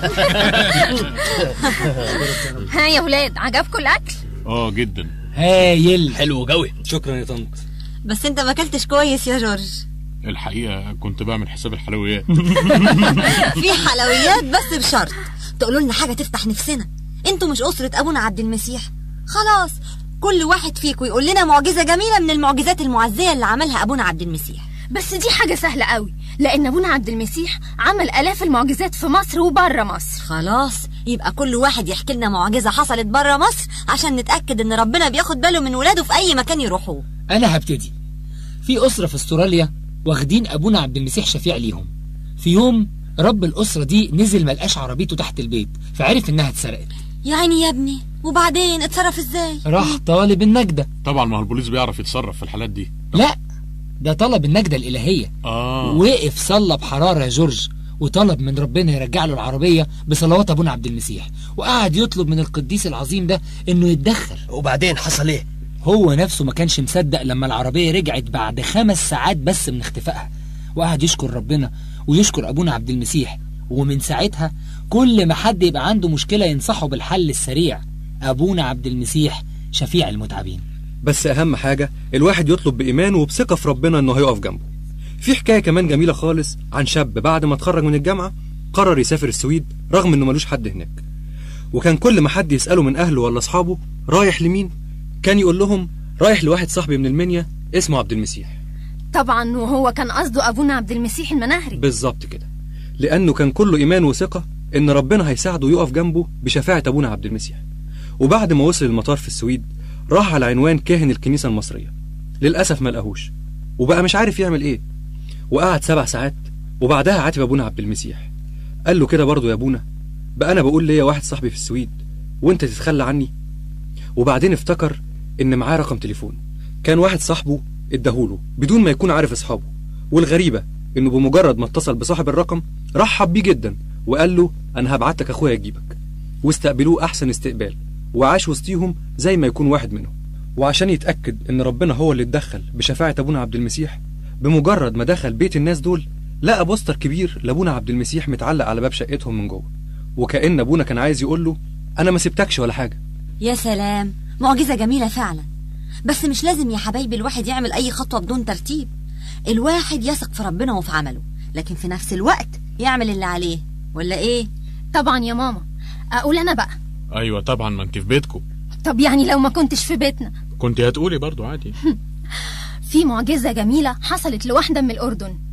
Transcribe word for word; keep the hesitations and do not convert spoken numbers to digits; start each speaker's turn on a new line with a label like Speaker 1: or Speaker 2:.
Speaker 1: ها يا ولاد، عجبكم الاكل؟
Speaker 2: اه جدا.
Speaker 3: هايل،
Speaker 4: حلو قوي.
Speaker 5: شكرا يا طنط.
Speaker 6: بس انت ما اكلتش كويس يا جورج.
Speaker 2: الحقيقه كنت بعمل حساب الحلويات.
Speaker 6: في حلويات بس بشرط تقولوا لنا حاجه تفتح نفسنا. انتوا مش اسره ابونا عبد المسيح. خلاص كل واحد فيكم يقول لنا معجزه جميله من المعجزات المعزيه اللي عملها ابونا عبد المسيح.
Speaker 1: بس دي حاجه سهله قوي، لان ابونا عبد المسيح عمل الاف المعجزات في مصر وبره مصر.
Speaker 6: خلاص يبقى كل واحد يحكي لنا معجزه حصلت بره مصر عشان نتاكد ان ربنا بياخد باله من ولاده في اي مكان يروحوه.
Speaker 3: انا هبتدي. في اسره في استراليا واخدين ابونا عبد المسيح شفيع ليهم. في يوم رب الاسره دي نزل ملقاش عربيته تحت البيت، فعرف انها اتسرقت.
Speaker 6: يا عيني يا ابني، وبعدين اتصرف ازاي؟
Speaker 3: راح طالب النجده.
Speaker 2: طبعا ما هو البوليس بيعرف يتصرف في الحالات دي.
Speaker 3: لا، ده طلب النجده الالهيه.
Speaker 2: اه
Speaker 3: وقف صلى بحراره يا جورج، وطلب من ربنا يرجع له العربيه بصلوات ابونا عبد المسيح، وقعد يطلب من القديس العظيم ده انه يتدخل.
Speaker 4: وبعدين حصل ايه؟
Speaker 3: هو نفسه ما كانش مصدق لما العربيه رجعت بعد خمس ساعات بس من اختفائها، وقعد يشكر ربنا ويشكر ابونا عبد المسيح. ومن ساعتها كل ما حد يبقى عنده مشكله ينصحه بالحل السريع. ابونا عبد المسيح شفيع المتعبين.
Speaker 5: بس اهم حاجه الواحد يطلب بايمان وبثقه في ربنا انه هيقف جنبه. في حكايه كمان جميله خالص عن شاب بعد ما اتخرج من الجامعه قرر يسافر السويد رغم انه ملوش حد هناك، وكان كل ما حد يساله من اهله ولا اصحابه رايح لمين كان يقول لهم رايح لواحد صاحبي من المنيا اسمه عبد المسيح.
Speaker 1: طبعا وهو كان قصده ابونا عبد المسيح المناهري.
Speaker 5: بالظبط كده، لانه كان كله ايمان وثقه ان ربنا هيساعده يقف جنبه بشفاعه ابونا عبد المسيح. وبعد ما وصل المطار في السويد راح على عنوان كاهن الكنيسه المصريه، للاسف ما لقاهوش وبقى مش عارف يعمل ايه، وقعد سبع ساعات وبعدها عاتب ابونا عبد المسيح. قال له كده برضه يا ابونا، بقى انا بقول ليا واحد صاحبي في السويد وانت تتخلى عني؟ وبعدين افتكر ان معاه رقم تليفون كان واحد صاحبه اداهوله بدون ما يكون عارف اصحابه، والغريبه انه بمجرد ما اتصل بصاحب الرقم رحب بيه جدا وقال له انا هبعت لك اخويا يجيبك، واستقبلوه احسن استقبال وعاش وسطيهم زي ما يكون واحد منهم. وعشان يتاكد ان ربنا هو اللي اتدخل بشفاعه ابونا عبد المسيح، بمجرد ما دخل بيت الناس دول لقى بوستر كبير لابونا عبد المسيح متعلق على باب شقتهم من جوه، وكأن ابونا كان عايز يقول له انا ما سبتكش ولا حاجه.
Speaker 6: يا سلام، معجزه جميله فعلا. بس مش لازم يا حبايبي الواحد يعمل اي خطوه بدون ترتيب. الواحد يثق في ربنا وفي عمله، لكن في نفس الوقت يعمل اللي عليه، ولا ايه؟
Speaker 1: طبعا يا ماما. اقول انا بقى؟
Speaker 2: ايوه طبعا، ما انت في بيتكم.
Speaker 1: طب يعني لو ما كنتش في بيتنا
Speaker 2: كنت هتقولي برضو عادي.
Speaker 1: في معجزة جميلة حصلت لواحدة من الأردن.